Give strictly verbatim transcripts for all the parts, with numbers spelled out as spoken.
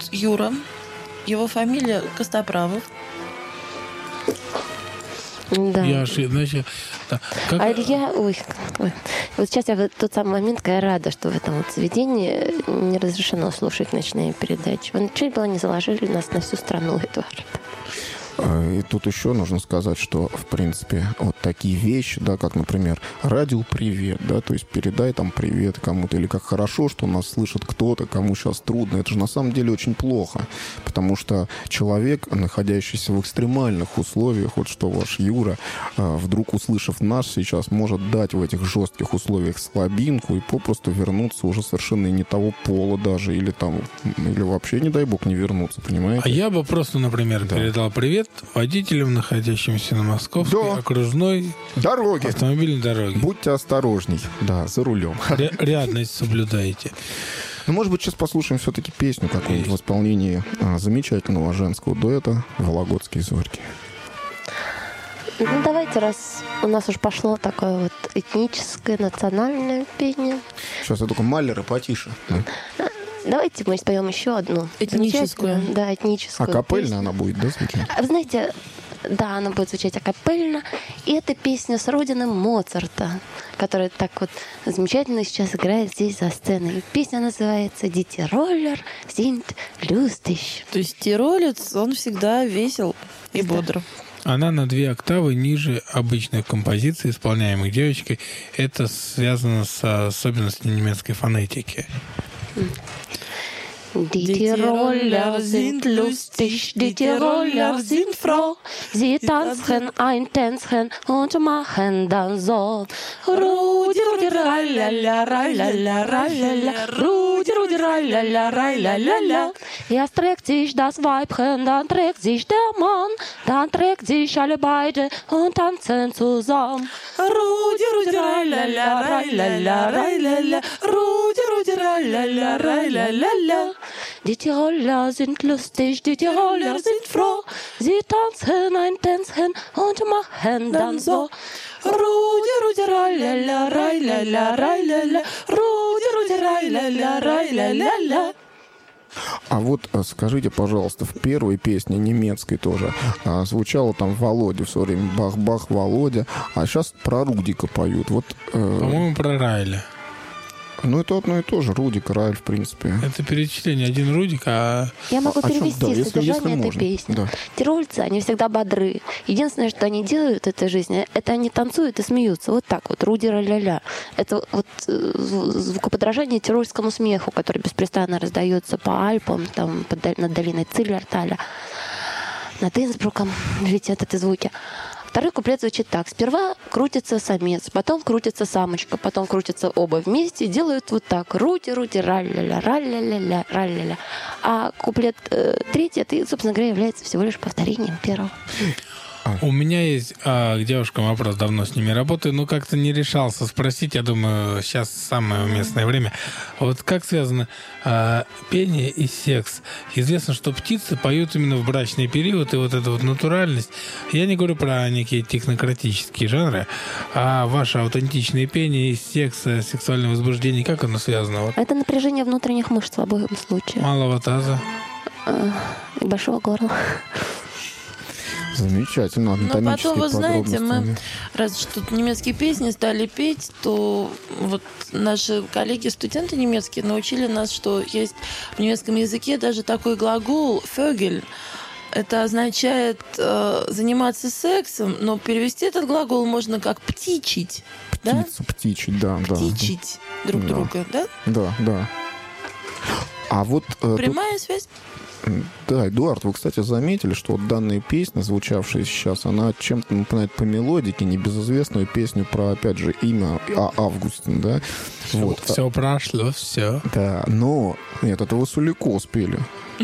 Юра. Его фамилия Костоправов. Да. Я ошиб, значит, да. Как... А Илья, ой, ой, вот сейчас я в тот самый момент, когда я рада, что в этом вот заведении не разрешено слушать ночные передачи. Вы чуть было не заложили нас на всю страну, Эдуард. И тут еще нужно сказать, что, в принципе, вот такие вещи, да, как, например, радио «Привет», да, то есть передай там привет кому-то, или как хорошо, что нас слышит кто-то, кому сейчас трудно. Это же на самом деле очень плохо, потому что человек, находящийся в экстремальных условиях, вот что ваш Юра, вдруг услышав нас сейчас, может дать в этих жестких условиях слабинку и попросту вернуться уже совершенно не того пола даже, или там, или вообще, не дай бог, не вернуться, понимаете? А я бы просто, например, да. передал привет водителям, находящимся на Московской да. окружной дороге. автомобильной дороге. Будьте осторожней, да, за рулем. Ря- рядность соблюдайте. Ну, может быть, сейчас послушаем все-таки песню какую-нибудь в исполнении а, замечательного женского дуэта «Вологодские зорьки». Ну, давайте, раз у нас уж пошло такое вот этническое, национальное пение. Сейчас я только Маллера потише. Да. Давайте мы споем еще одну. Этническую. Да, этническую. А капельно песню. она будет, да, звучать? Вы знаете, да, она будет звучать акапельно. И это песня с родины Моцарта, которая так вот замечательно сейчас играет здесь за сценой. Песня называется «Die Tiroler sind lustig». То есть тиролец, он всегда весел и бодр. Она на две октавы ниже обычных композиций, исполняемых девочкой. Это связано с особенностями немецкой фонетики. Die Tiroler sind lustig, die Tiroler sind froh. Sie tanzen ein Tänzchen und machen dann so. Rudi, Rudi, ralala, ralala, ralala, Rudi, Rudi, ralala, ralala. Erst trägt sich das Weibchen, dann trägt sich der Mann, dann trägt sich alle beide und tanzen zusammen. Rudi, Rudi, ralala, ralala, ralala, Rudi, Rudi, ralala, ralala. Die Tiroler sind lustig, die Tiroler sind froh. Sie tanzen ein Tänzchen und machen dann so. Rudi, Rudi, ralala, ralala, ralala, Rudi, Rudi, ralala, ralala. А вот скажите, пожалуйста, в первой песне немецкой тоже а, звучало там Володя все время, бах-бах, Володя, а сейчас про Рудика поют. Вот, э... По-моему, про Райля. Ну, это одно и то же. Рудик, Райль, в принципе. Это перечисление. Один Рудик, а... Я могу а перевести да, если, содержание если этой можно. песни. Да. Тирольцы, они всегда бодры. Единственное, что они делают в этой жизни, это они танцуют и смеются. Вот так вот. Руди ля-ля-ля. Это вот звукоподражание тирольскому смеху, который беспрестанно раздается по Альпам, там, над долиной Циллерталя, над Инсбруком летят эти звуки. Второй куплет звучит так. Сперва крутится самец, потом крутится самочка, потом крутятся оба вместе и делают вот так. Рути, рути, ра-ля-ля, ра-ля-ля-ля, ра-ля-ля. А куплет э, третий, это, собственно говоря, является всего лишь повторением первого. У меня есть а, к девушкам вопрос, давно с ними работаю, но как-то не решался спросить, я думаю, сейчас самое уместное время. Вот как связано а, пение и секс? Известно, что птицы поют именно в брачный период, и вот эта вот натуральность. Я не говорю про некие технократические жанры, а ваше аутентичное пение и секс, сексуальное возбуждение, как оно связано? Вот. Это напряжение внутренних мышц в обоих случаях. Малого таза. И большого горла. Замечательно. Но потом, вы знаете, мы, раз что тут немецкие песни стали петь, то вот наши коллеги-студенты немецкие научили нас, что есть в немецком языке даже такой глагол «фёгель». Это означает э, заниматься сексом, но перевести этот глагол можно как «птичить». Птица, да? птичить, да. Птичить да. друг да. друга, да? Да, да. А вот... Э, Прямая тут... связь? Да, Эдуард, вы, кстати, заметили, что вот данная песня, звучавшая сейчас, она чем-то напоминает по мелодике небезызвестную песню про, опять же, имя а, Августин, да? Все, вот. все прошло, все. Да, но... Нет, это вы Сулико спели.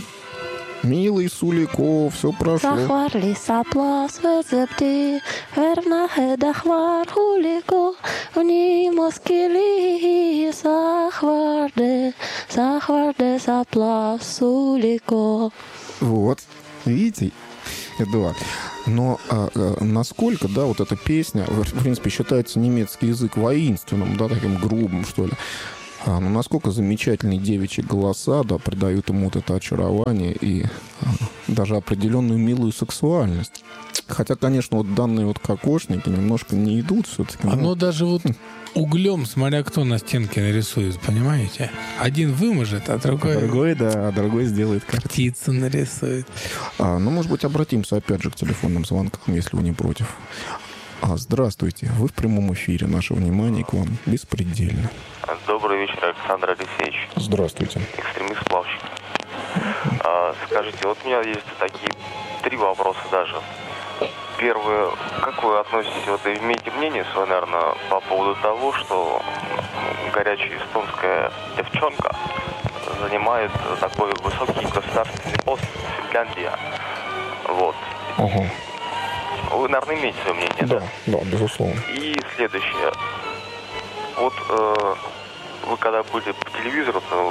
Милый Сулико, все прошло. Захварли саплас везепти, вернахе дахвар хулико, вни москили захварде, захварде саплас сулико. Вот, видите, Эдуард. Но а, а, насколько, да, вот эта песня, в принципе, считается немецкий язык воинственным, да, таким грубым, что ли. А, ну, насколько замечательные девичьи голоса, да, придают ему вот это очарование и а, даже определенную милую сексуальность. Хотя, конечно, вот данные вот кокошники немножко не идут все-таки. Оно ну... даже вот углем, смотря кто на стенке нарисует, понимаете? Один выможет, а другой... А другой, да, а другой сделает картину. Птицу нарисует. А, ну, может быть, обратимся опять же к телефонным звонкам, если вы не против. А, здравствуйте, вы в прямом эфире. Наше внимание к вам беспредельно. Добрый вечер, Александр Алексеевич. Здравствуйте. Экстремист-плавщик. А, скажите, вот у меня есть такие три вопроса даже. Первое, как вы относитесь, вот имеете мнение свое, наверное, по поводу того, что горячая эстонская девчонка занимает такой высокий государственный пост в Финляндии. Вот. Ага. Вы, наверное, имеете свое мнение, да? Да, да, безусловно. И следующее. Вот э, вы когда были по телевизору, то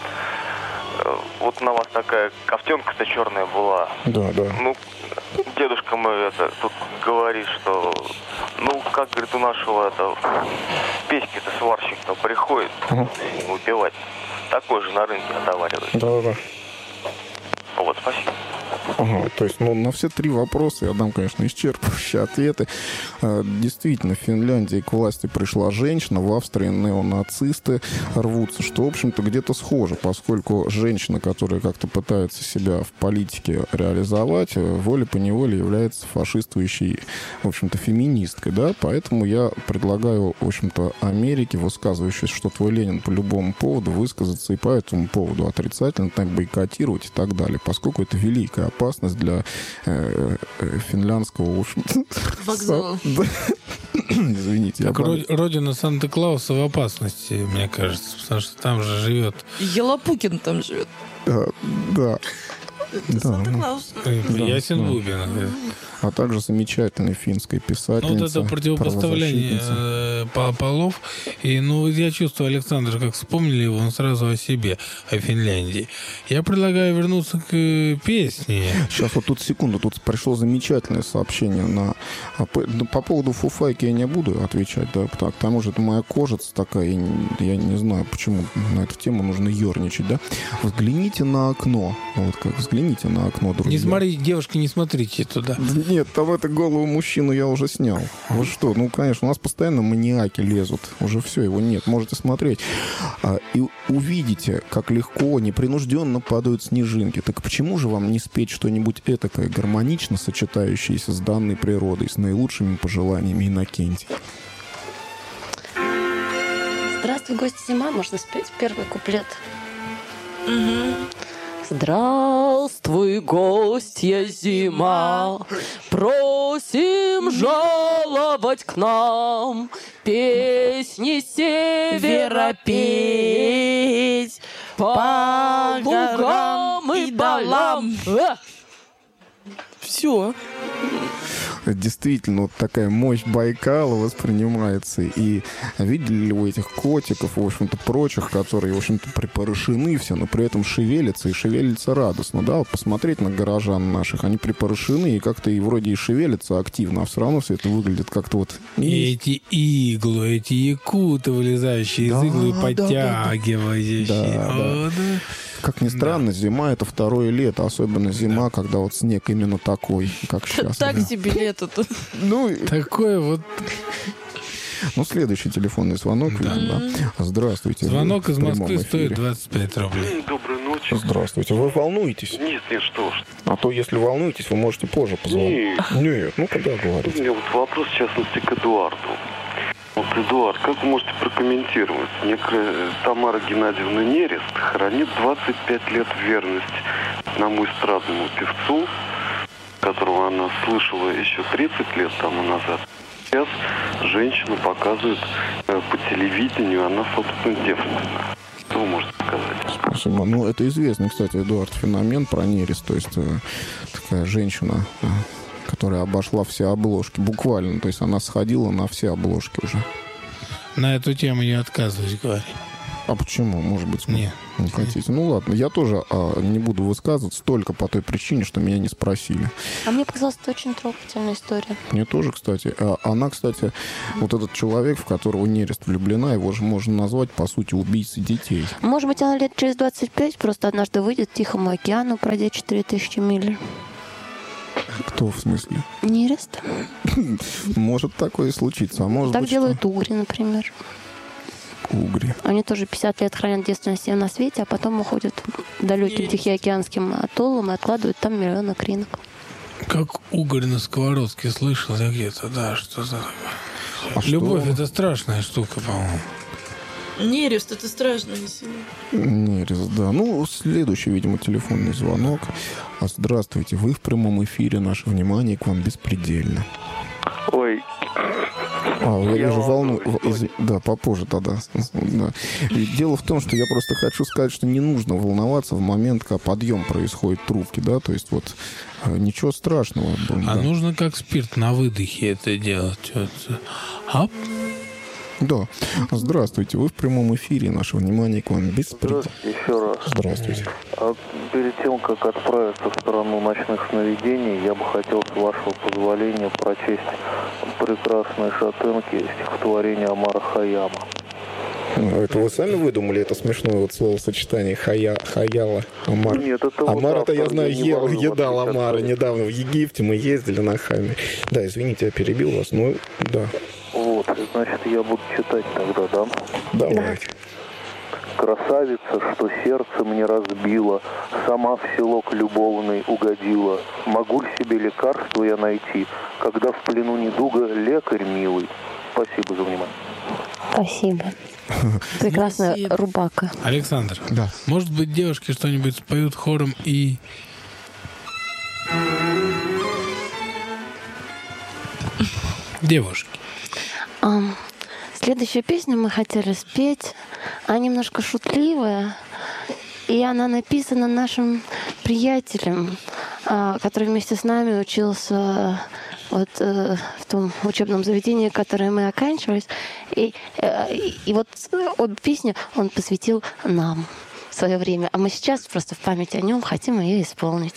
э, вот на вас такая ковтенка-то черная была. Да, да. Ну, дедушка мой это тут говорит, что ну, как, говорит, у нашего это печки-то сварщик-то приходит ага. выпивать. Такой же на рынке отоваривает. Да, да. Вот, спасибо. Ага, то есть, ну, на все три вопроса я дам, конечно, исчерпывающие ответы. Действительно, в Финляндии к власти пришла женщина, в Австрии неонацисты рвутся, что, в общем-то, где-то схоже, поскольку женщина, которая как-то пытается себя в политике реализовать, волей-поневолей является фашистующей, в общем-то, феминисткой, да, поэтому я предлагаю, в общем-то, Америке, высказывающей, что твой Ленин по любому поводу, высказаться и по этому поводу отрицательно, так бойкотировать и так далее, поскольку это великая опасность для э, э, финляндского, в общем-то... Вокзала. Извините. Так я родина Санта-Клауса в опасности, мне кажется, потому что там же живет... Елопукин там живет. Да, да. Это Да, Санта-Клаус. Да, Ясен Бубин. Да. А также замечательной финской писательница. Ну, вот это противопоставление э, полов. И, ну, я чувствую, Александр, как вспомнили его, он сразу о себе, о Финляндии. Я предлагаю вернуться к песне. Сейчас вот тут секунду, тут пришло замечательное сообщение на... По, по поводу фуфайки я не буду отвечать, да, к тому же это моя кожица такая, и я не знаю, почему на эту тему нужно ерничать, да. Взгляните на окно, вот как, взгляните на окно, друзья. Не смотрите, девушки, не смотрите туда. Нет, там это голову мужчину я уже снял. Вы что? Ну, конечно, у нас постоянно маньяки лезут. Уже все, его нет. Можете смотреть. А, и увидите, как легко, непринужденно падают снежинки. Так почему же вам не спеть что-нибудь этакое, гармонично сочетающееся с данной природой, с наилучшими пожеланиями Иннокентия? Здравствуй, гость зима. Можно спеть первый куплет? Угу. Здравствуй, гостья зима, просим жаловать к нам, песни севера петь, по лугам и долам. Все. Действительно, вот такая мощь Байкала воспринимается. И видели ли вы этих котиков, в общем-то, прочих, которые, в общем-то, припорошены все, но при этом шевелятся, и шевелятся радостно, да? Вот посмотреть на горожан наших, они припорошены, и как-то и вроде и шевелятся активно, а все равно все это выглядит как-то вот... И эти иглы, эти якуты, вылезающие да, из иглы, да, подтягивающие. Да, О, да. да. Как ни странно, да. Зима — это второе лето, особенно зима, да. Когда вот снег именно такой, как сейчас. Так себе лето-то. Ну, такое вот... Ну, следующий телефонный звонок. Да. Да. Здравствуйте. Звонок из Москвы стоит двадцать пять рублей. Доброй ночи. Здравствуйте. Вы волнуетесь? Нет, нет, что ж. А то, если волнуетесь, вы можете позже позвонить. Нет. Нет, ну когда говорите? У меня вот вопрос, в частности, к Эдуарду. Вот, Эдуард, как вы можете прокомментировать? Некая Тамара Геннадьевна Нерест хранит двадцать пять лет верность одному эстрадному певцу, которого она слышала еще тридцать лет тому назад. Сейчас женщину показывают э, по телевидению, она, собственно, девственна. Что вы можете сказать? Спасибо. Ну, это известный, кстати, Эдуард, феномен про Нерест, то есть э, такая женщина... Э, которая обошла все обложки, буквально. То есть она сходила на все обложки уже. На эту тему я отказываюсь говорить. А почему? Может быть, мы... Нет. Не хотите? Ну ладно, я тоже а, не буду высказываться только по той причине, что меня не спросили. А мне показалось, это очень трогательная история. Мне тоже, кстати. А, она, кстати, вот этот человек, в которого Нерест влюблена, его же можно назвать, по сути, убийцей детей. Может быть, она лет через двадцать пять просто однажды выйдет к Тихому океану, пройдя четыре тысячи миль. Кто в смысле? Нерест. Может такое и случиться. А может Так быть, делают что... угри, например. Угри. Они тоже пятьдесят лет хранят девственность всем на свете, а потом уходят далеким Тихоокеанским атоллом и откладывают там миллионы кринок. Как угорь на сковородке, слышал я где-то, да, что за... А Любовь что? — это страшная штука, по-моему. Нерест, это страшно. Нерест, да. Ну, следующий, видимо, телефонный звонок. А, здравствуйте, вы в прямом эфире. Наше внимание к вам беспредельно. Ой, А, я, Я вижу волну. волнуюсь. Из- Да, попозже тогда. Да. И дело в том, что я просто хочу сказать, что не нужно волноваться в момент, когда подъем происходит трубки, да, то есть вот э, ничего страшного. А да. нужно как спирт на выдохе это делать. Вот. Ап. Да. Здравствуйте, вы в прямом эфире. Наше внимание к вам беспредельно. здравствуйте еще раз. Здравствуйте. А перед тем, как отправиться в страну ночных сновидений, я бы хотел, с вашего позволения, прочесть прекрасные шатенки стихотворения Омара Хайяма. Ну, это вы сами выдумали это смешное вот словосочетание хая, хаяла, Омар? Нет, это вот Омар, это я автор, знаю, я не ел, могу едал вас омара. ответить. Недавно в Египте мы ездили на хаме. Да, извините, я перебил вас, ну, да. Вот, значит, я буду читать тогда, да? Давайте. Красавица, что сердце мне разбила, сама в селок любовный угодила. Могу ли себе лекарство я найти, когда в плену недуга лекарь милый? Спасибо за внимание. Спасибо. Прекрасная Спасибо. рубака. Александр, Да. может быть, девушки что-нибудь споют хором и... Девушки. Ам, Следующую песню мы хотели спеть. Она немножко шутливая. И она написана нашим приятелем, а, который вместе с нами учился вот э, в том учебном заведении, которое мы оканчивались. И, э, и, и вот, вот песню он посвятил нам в свое время. А мы сейчас просто в память о нем хотим ее исполнить.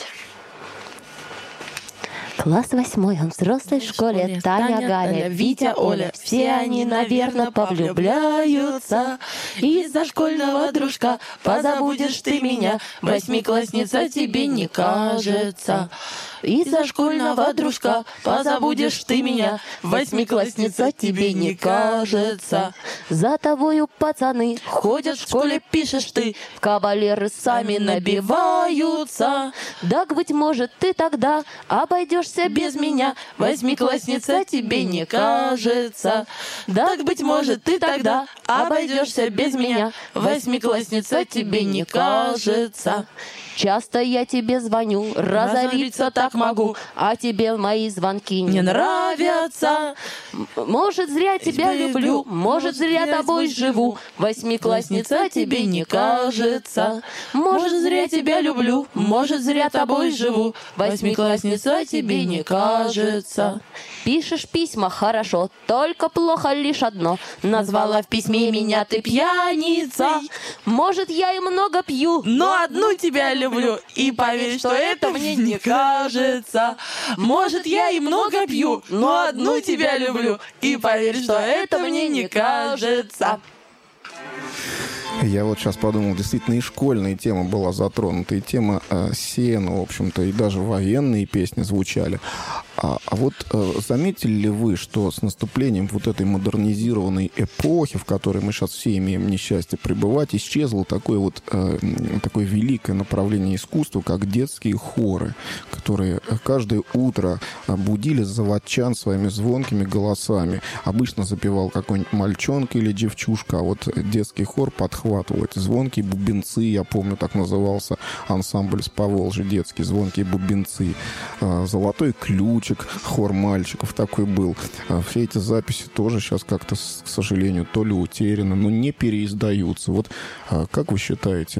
Класс восьмой, он в взрослой школе. Таня, Галя, Витя, Оля. Все они, наверное, повлюбляются. Из-за школьного дружка позабудешь ты меня. Восьмиклассница тебе не кажется. Из-за школьного дружка позабудешь ты меня. Восьмиклассница тебе не кажется. За тобою пацаны ходят в школе, пишешь ты. Кавалеры сами набиваются. Так, быть может, ты тогда обойдешься без меня. Восьмиклассница тебе не кажется. Так, быть может, ты тогда обойдешься без меня. Восьмиклассница тебе не кажется. Часто я тебе звоню, разориться так могу, а тебе мои звонки не нравятся. М- Может, зря тебя люблю, может, зря тобой живу. Восьмиклассница тебе не кажется. Может, зря тебя люблю, может, зря тобой живу. Восьмиклассница тебе не кажется. Пишешь письма хорошо, только плохо лишь одно. Назвала в письме меня ты пьяницей. Может, я и много пью, но одну тебя люблю. И поверь, что это мне не кажется. Может, я и много пью, но одну тебя люблю. И поверь, что это мне не кажется. Я вот сейчас подумал, действительно, и школьная тема была затронута, и тема э, сена, в общем-то, и даже военные песни звучали. А, а вот э, заметили ли вы, что с наступлением вот этой модернизированной эпохи, в которой мы сейчас все имеем несчастье пребывать, исчезло такое вот э, такое великое направление искусства, как детские хоры, которые каждое утро будили заводчан своими звонкими голосами. Обычно запевал какой-нибудь мальчонка или девчушка, а вот детский хор подхватывал эти звонкие бубенцы, я помню, так назывался ансамбль с Поволжья, детские звонкие бубенцы. «Золотой ключ» мальчик, хор мальчиков такой был. А все эти записи тоже сейчас как-то, к сожалению, то ли утеряны, но не переиздаются. Вот как вы считаете,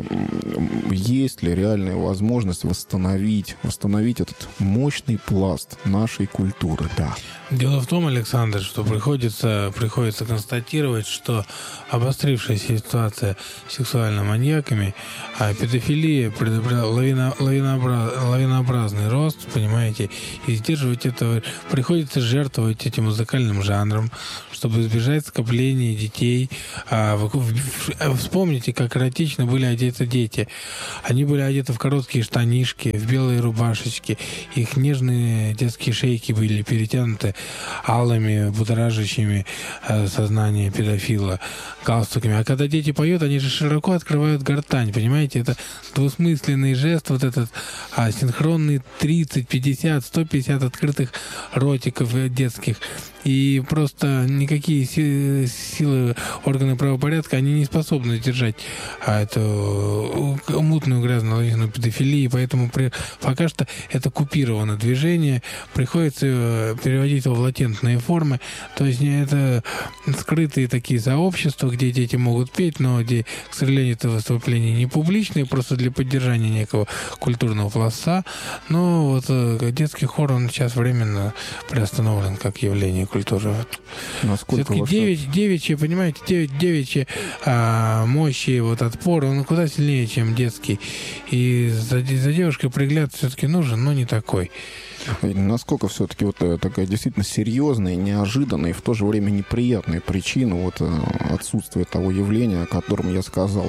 есть ли реальная возможность восстановить, восстановить этот мощный пласт нашей культуры? Да. Дело в том, Александр, что приходится, приходится констатировать, что обострившаяся ситуация с сексуальными маньяками, а педофилия, лавина, лавинообраз, лавинообразный рост, понимаете, и сдерживать этого приходится жертвовать этим музыкальным жанром, чтобы избежать скопления детей. А, в, в, вспомните, как эротично были одеты дети. Они были одеты в короткие штанишки, в белые рубашечки, их нежные детские шейки были перетянуты алыми, будоражащими э, сознание педофила галстуками. А когда дети поют, они же широко открывают гортань, понимаете? Это двусмысленный жест, вот этот а, синхронный тридцать, пятьдесят, сто пятьдесят открытых ротиков детских. И просто никакие силы, силы органы правопорядка, они не способны держать а, эту мутную грязную лавину педофилии, поэтому при, пока что это купировано движение, приходится переводить его в латентные формы, то есть это скрытые такие сообщества, где дети могут петь, но где, к сожалению, это выступления не публичные, просто для поддержания некого культурного пласта, но вот детский хор, он сейчас временно приостановлен как явление культуры. Насколько все-таки девять, девичьи, понимаете, девять, девичьи а, мощи, вот отпор, он куда сильнее, чем детский. И за, за девушкой пригляд все-таки нужен, но не такой. Насколько все-таки вот такая действительно серьезная, неожиданная и в то же время неприятная причина вот отсутствия того явления, о котором я сказал.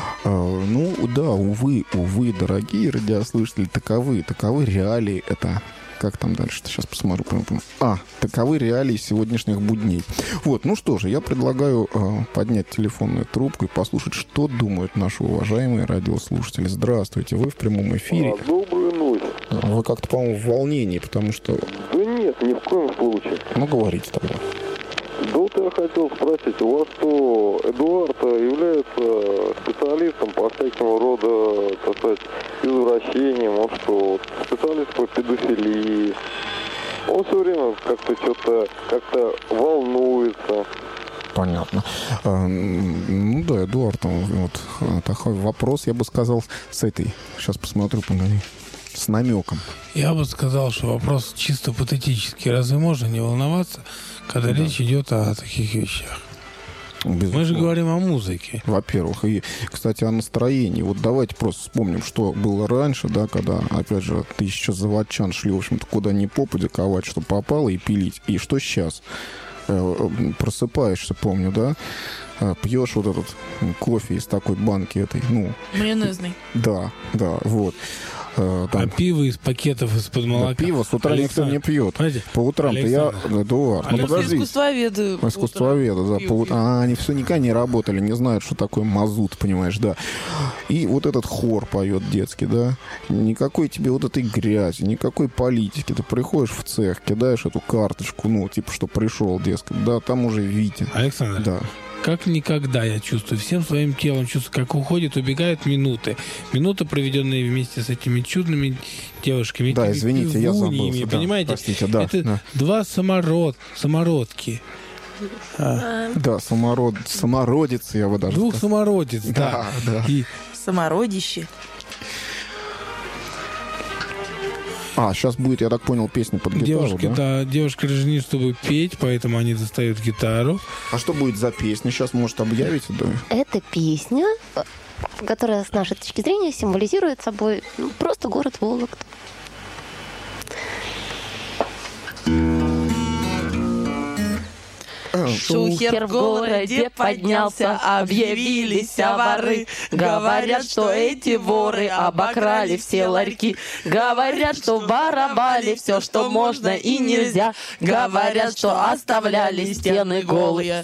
Ну да, увы, увы, дорогие радиослушатели, таковы, таковы реалии это. Как там дальше-то? Сейчас посмотрю. А, таковы реалии сегодняшних будней. Вот, ну что же, я предлагаю э, поднять телефонную трубку и послушать, что думают наши уважаемые радиослушатели. Здравствуйте, вы в прямом эфире. А, добрую ночь. Вы как-то, по-моему, в волнении, потому что... Да нет, ни в коем случае. Ну, говорите тогда. Да вот я хотел спросить, у вас что, Эдуард является специалистом по всякого рода, так сказать, извращениям, он что, специалист по педофилии, он все время как-то что-то, как-то волнуется. Понятно. А, ну да, Эдуард, вот такой вопрос, я бы сказал, с этой, сейчас посмотрю, погоди, с намеком. Я бы сказал, что вопрос чисто патетический. Разве можно не волноваться, когда да. речь идет о таких вещах? Безусловно. Мы же говорим о музыке. Во-первых. И, кстати, о настроении. Вот давайте просто вспомним, что было раньше, да, когда, опять же, тысяча заводчан шли, в общем-то, куда ни попадя, ковать, что попало, и пилить. И что сейчас? Просыпаешься, помню, да? Пьешь вот этот кофе из такой банки этой, ну... Майонезный. Да, да, вот. Там, а пиво из пакетов из-под молока. Да, пиво с утра Александр, никто не пьет. Понимаете? По утрам-то я... Эдуард, ну подожди. Искусствоведы. Искусствоведы, да. По ут... А, они все никогда не работали, не знают, что такое мазут, понимаешь, да. И вот этот хор поет детский, да. Никакой тебе вот этой грязи, никакой политики. Ты приходишь в цех, кидаешь эту карточку, ну, типа, что пришел, дескать, да, там уже Витя. Александр, да. Как никогда я чувствую, всем своим телом чувствую, как уходят, убегают минуты. Минуты, проведенные вместе с этими чудными девушками. Да, извините, я забылся. Да, понимаете? Простите, да. Это да. два самород, самородки. А. Да, самород, самородицы, я бы даже Двух сказал. самородиц, да. да. да. И... Самородище. А, сейчас будет, я так понял, песня под гитару, девушки, да? да? Девушка рождена, чтобы петь, поэтому они достают гитару. А что будет за песня? Сейчас, может, объявите, да? Это песня, которая, с нашей точки зрения, символизирует собой ну, просто город Вологда. Шухер в городе поднялся, объявились воры. Говорят, что эти воры обокрали все ларьки. Говорят, что воровали все, что можно и нельзя. Говорят, что оставляли стены голые.